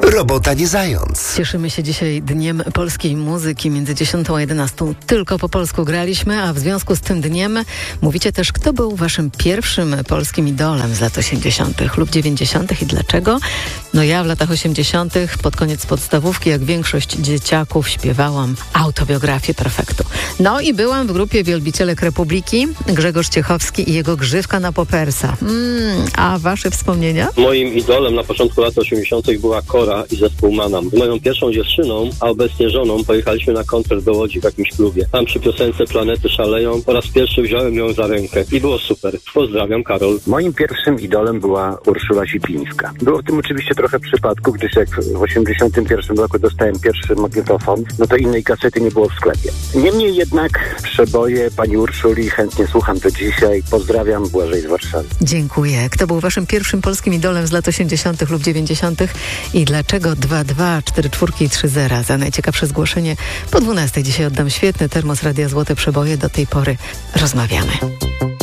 Robota nie zając. Cieszymy się dzisiaj Dniem Polskiej Muzyki. Między 10 a 11 tylko po polsku graliśmy, a w związku z tym dniem mówicie też, kto był waszym pierwszym polskim idolem z lat 80. lub 90. i dlaczego? No ja w latach 80. pod koniec podstawówki, jak większość dzieciaków, śpiewałam autobiografię Perfektu. No i byłam w grupie Wielbicielek Republiki, Grzegorz Ciechowski i jego Grzywka na Popersa. A wasze wspomnienia? Moim idolem na początku lat 80. była Kora i zespół Manam. Z moją pierwszą dziewczyną, a obecnie żoną, pojechaliśmy na koncert do Łodzi w jakimś klubie. Tam przy piosence Planety szaleją po raz pierwszy wziąłem ją za rękę i było super. Pozdrawiam, Karol. Moim pierwszym idolem była Urszula Ziplińska. Było w tym oczywiście trochę przypadku, gdyż jak w 81 roku dostałem pierwszy magnetofon, no to innej kasety nie było w sklepie. Niemniej jednak przeboje pani Urszuli chętnie słucham do dzisiaj. Pozdrawiam, Błażej z Warszawy. Dziękuję. Kto był waszym pierwszym polskim idolem z lat 80. lub 90. i dlaczego 2-2, 4-4 i 3-0? Za najciekawsze zgłoszenie po 12 dzisiaj oddam świetny termos Radia Złote Przeboje. Do tej pory rozmawiamy.